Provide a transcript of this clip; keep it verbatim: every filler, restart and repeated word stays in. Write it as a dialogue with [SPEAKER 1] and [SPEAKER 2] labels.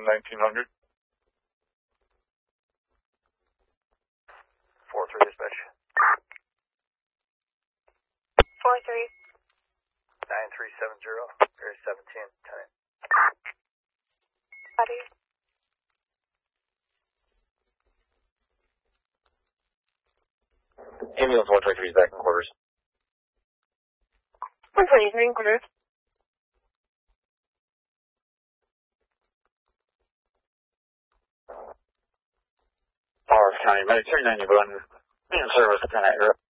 [SPEAKER 1] nineteen hundred.
[SPEAKER 2] four three dispatch.
[SPEAKER 3] four three.
[SPEAKER 2] nine three seven zero, area seventeen, ten.
[SPEAKER 3] Buddy.
[SPEAKER 2] Ambulance one twenty-three is back in quarters.
[SPEAKER 3] one twenty-three in quarters.
[SPEAKER 2] Forest County, Medic thirty-nine, you go in service, ten at Europe.